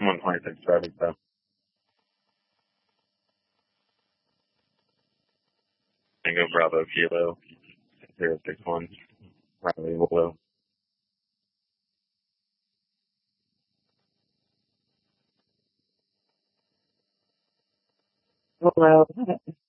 126 driving, so Tango Bravo Kilo 061 Riley Willow. Hello.